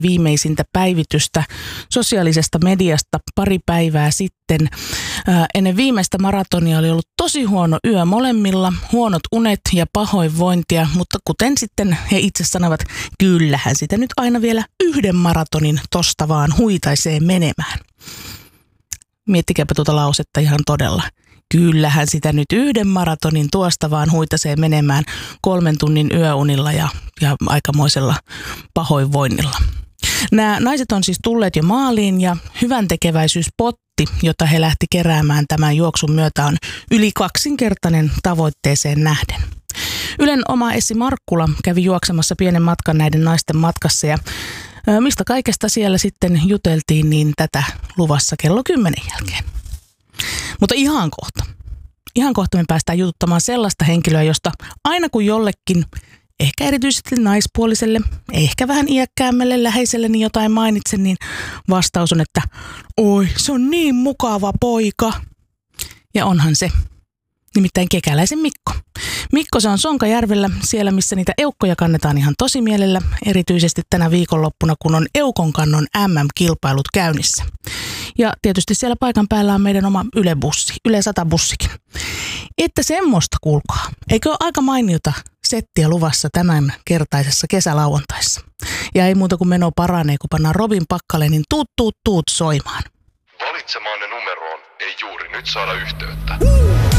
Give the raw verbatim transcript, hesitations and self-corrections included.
viimeisintä päivitystä sosiaalisesta mediasta pari päivää sitten. Ää, ennen viimeistä maratonia oli ollut tosi huono yö molemmilla, huonot unet ja pahoinvointia, mutta kuten sitten he itse sanovat, kyllähän sitä nyt aina vielä yhden maratonin tosta vaan huitaisee menemään. Miettikääpä tuota lausetta ihan todella. Kyllähän sitä nyt yhden maratonin tuosta vaan huitasee menemään kolmen tunnin yöunilla ja, ja aikamoisella pahoinvoinnilla. Nämä naiset on siis tulleet jo maaliin ja hyvän tekeväisyyspotti, jota he lähti keräämään tämän juoksun myötä, on yli kaksinkertainen tavoitteeseen nähden. Ylen oma Essi Markkula kävi juoksemassa pienen matkan näiden naisten matkassa ja mistä kaikesta siellä sitten juteltiin, niin tätä luvassa kello kymmenen jälkeen. Mutta ihan kohta. Ihan kohta me päästään jututtamaan sellaista henkilöä, josta aina kun jollekin, ehkä erityisesti naispuoliselle, ehkä vähän iäkkäämmälle läheiselleni jotain mainitsen, niin vastaus on, että oi, se on niin mukava poika. Ja onhan se. Nimittäin Kekäläisen Mikko. Mikko se on Sonkajärvellä, siellä missä niitä eukkoja kannetaan ihan tosi mielellä, erityisesti tänä viikonloppuna, kun on eukonkannon äm äm-kilpailut käynnissä. Ja tietysti siellä paikan päällä on meidän oma Yle-bussi, Yle sata-bussikin. Että semmoista kuulkaa. Eikö ole aika mainiota settiä luvassa tämän kertaisessa kesälauantaissa? Ja ei muuta kuin meno paranee, kun pannaan Robin Pakkalenin tuut tuut tuut soimaan. Valitsemaanne numeroon ei juuri nyt saada yhteyttä.